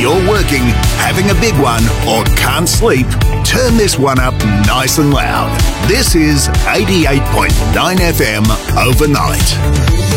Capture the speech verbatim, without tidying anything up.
you're working, having a big one, or can't sleep, turn this one up nice and loud. This is eighty-eight point nine F M Overnight.